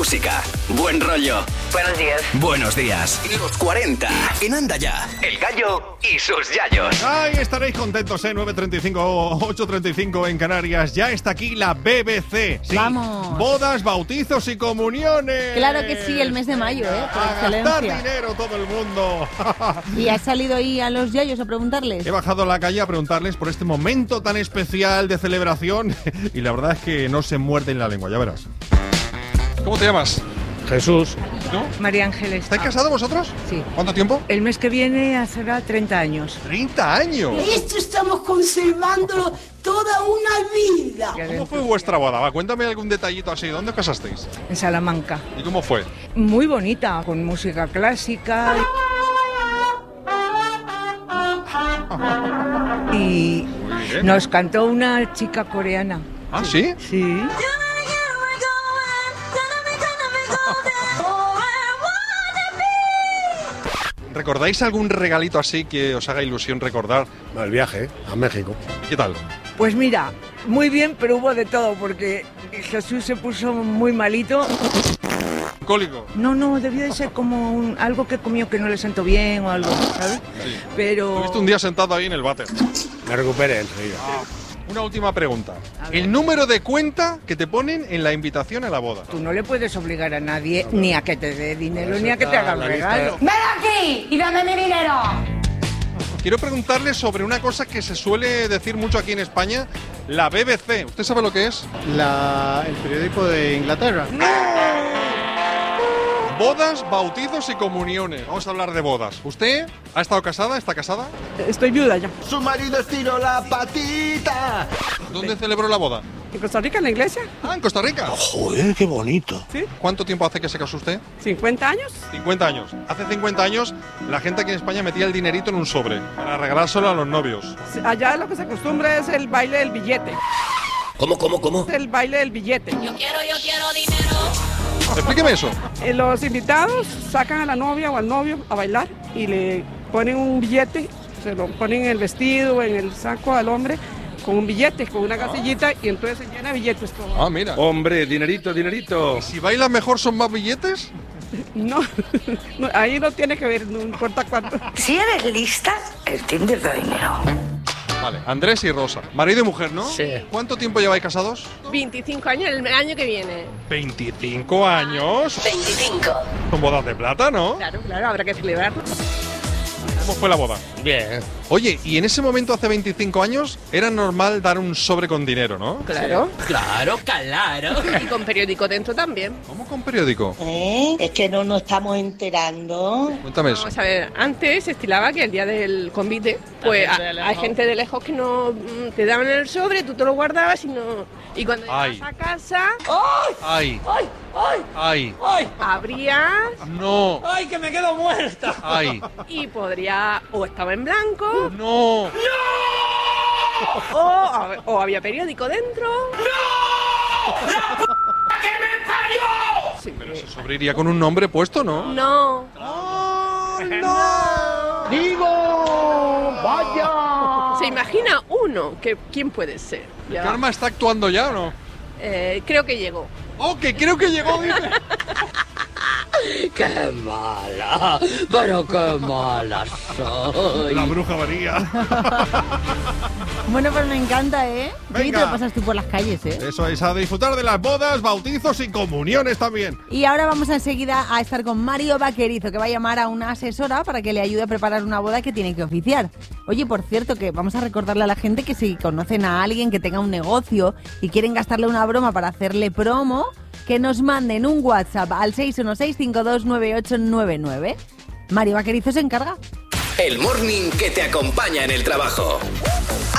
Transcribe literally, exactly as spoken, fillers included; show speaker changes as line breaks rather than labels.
música, buen rollo.
Buenos días.
Buenos días. Los cuarenta en Anda Ya. El Gallo y sus Yayos.
Ay, estaréis contentos, ¿eh? nueve treinta y cinco, ocho treinta y cinco en Canarias. Ya está aquí la B B C. Sí.
Vamos.
Bodas, bautizos y comuniones.
Claro que sí, el mes de mayo, ¿eh? Por
A gastar
excelencia.
dinero todo el mundo.
¿Y has salido ahí a los yayos a preguntarles?
He bajado a la calle a preguntarles por este momento tan especial de celebración y la verdad es que no se muerden la lengua, ya verás. ¿Cómo te llamas?
Jesús.
¿No?
María Ángeles.
¿Estáis casados vosotros?
Sí.
¿Cuánto tiempo?
El mes que viene hará treinta años.
¡treinta años!
Esto estamos conservándolo toda una vida.
¿Cómo fue vuestra boda? Va, cuéntame algún detallito así. ¿Dónde os casasteis?
En Salamanca.
¿Y cómo fue?
Muy bonita, con música clásica. Y
Muy bien.
nos cantó una chica coreana.
¿Ah, sí?
Sí.
¿Recordáis algún regalito así que os haga ilusión recordar?
El viaje a México.
¿Qué tal?
Pues mira, muy bien, pero hubo de todo, porque Jesús se puso muy malito.
¿Cólico?
No, no, debió de ser como un- algo que comió que no le sentó bien o algo, ¿sabes?
Sí.
Pero...
Estuviste un día sentado ahí en el váter.
Me recuperé enseguida.
Una última pregunta.
A ver.
El número de cuenta que te ponen en la invitación a la boda.
Tú no le puedes obligar a nadie ni a que te dé dinero
Eso
ni a que te
está
haga un
la lista.
regalo.
¡Ven aquí y dame mi dinero!
Quiero preguntarle sobre una cosa que se suele decir mucho aquí en España, la B B C. ¿Usted sabe lo que es?
La, el periódico de Inglaterra.
Bodas, bautizos y comuniones. Vamos a hablar de bodas. ¿Usted ha estado casada? ¿Está casada?
Estoy viuda ya.
Su marido estiró la patita.
¿Dónde celebró la boda?
¿En Costa Rica, en la iglesia?
Ah, en Costa Rica.
Joder, qué bonito.
¿Cuánto tiempo hace que se casó usted?
¿cincuenta años?
cincuenta años. Hace cincuenta años la gente aquí en España metía el dinerito en un sobre para regalárselo a los novios.
Allá lo que se acostumbra es el baile del billete.
¿Cómo, cómo, cómo?
El baile del billete.
Explíqueme eso.
Eh, Los invitados sacan a la novia o al novio a bailar y le ponen un billete, se lo ponen en el vestido, en el saco al hombre, con un billete, con una casillita y entonces se llena de billetes todo.
Ah, mira.
Hombre, dinerito, dinerito.
Si bailas mejor, ¿son más billetes?
No, no, ahí no tiene que ver, no importa cuánto.
Si eres lista, el Tinder da dinero.
Vale, Andrés y Rosa. Marido y mujer, ¿no?
Sí.
¿Cuánto tiempo lleváis casados?
veinticinco años el año que viene.
veinticinco años.
veinticinco.
Son bodas de plata, ¿no?
Claro, claro, habrá que celebrarlo.
¿Cómo fue la boda?
Bien.
Oye, y en ese momento, hace veinticinco años, era normal dar un sobre con dinero, ¿no?
Claro.
Claro, claro.
Y con periódico dentro también.
¿Cómo con periódico?
¿Eh? Es que no nos estamos enterando.
Cuéntame eso.
Vamos a ver, antes se estilaba que el día del convite, pues a- hay gente de lejos que no mm, te daban el sobre, tú te lo guardabas y no. Y cuando
Ay.
llegas a casa,
¡Ay!
¡Ay, ay,
¡Ay!
ay!
abrías
¡No!
¡Ay, que me quedo muerta!
¡Ay!
y podría, o estaba en blanco,
¡No!
o, o había periódico dentro. Sí,
Pero ese sobre iría con un nombre puesto, ¿no?
no.
¡Digo! ¡Vaya!
¿Se imagina uno? Que, ¿Quién puede ser? Ya.
¿Karma está actuando ya o no?
Eh, creo que llegó.
¡Oh, que creo que llegó! Dice.
¡Qué mala! ¡Pero qué mala soy!
La bruja María.
Bueno, pues me encanta, ¿eh? Qué bien te
Venga.
lo pasas tú por las calles, ¿eh?
Eso es, a disfrutar de las bodas, bautizos y comuniones también.
Y ahora vamos enseguida a estar con Mario Vaquerizo, que va a llamar a una asesora para que le ayude a preparar una boda que tiene que oficiar. Oye, por cierto, que vamos a recordarle a la gente que si conocen a alguien que tenga un negocio y quieren gastarle una broma para hacerle promo, que nos manden un WhatsApp al seis uno seis, cinco dos nueve ocho nueve nueve. Mario Vaquerizo se encarga.
El morning que te acompaña en el trabajo.